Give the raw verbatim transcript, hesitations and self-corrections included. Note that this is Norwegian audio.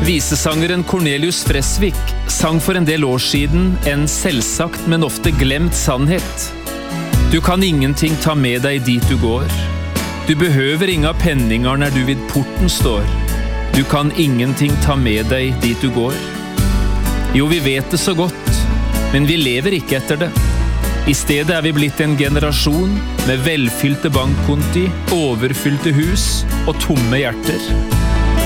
Visesangeren Cornelius Fresvik sang for en del år siden en selvsagt, men ofte glemt sannhet. Du kan ingenting ta med deg dit du går. Du behøver inga penningar når du vid porten står. Du kan ingenting ta med deg dit du går. Jo, vi vet det så godt, men vi lever ikke etter det. I stedet er vi blitt en generasjon med velfylte bankkonti, overfylte hus og tomme hjerter.